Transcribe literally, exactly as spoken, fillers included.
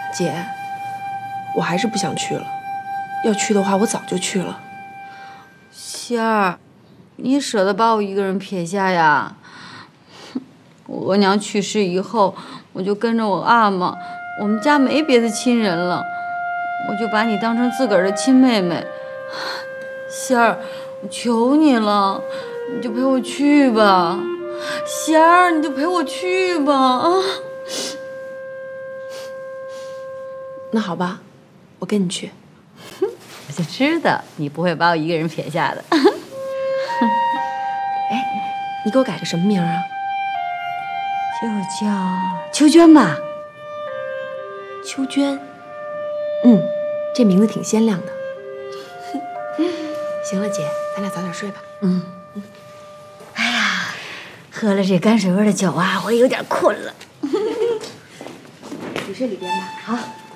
姐，我还是不想去了。要去的话，我早就去了。 仙儿，你舍得把我一个人撇下呀？我额娘去世以后，我就跟着我阿玛，我们家没别的亲人了，我就把你当成自个儿的亲妹妹。仙儿，我求你了，你就陪我去吧。仙儿，你就陪我去吧啊！ 那好吧，我跟你去。 我就知道你不会把我一个人撇下的。 哎，你给我改个什么名啊？ 就叫秋娟吧。 秋娟。嗯，这名字挺鲜亮的。行了，姐，咱俩早点睡吧。 嗯嗯。哎呀，喝了这泔水味的酒啊，我有点困了。 你睡里边吧。 好。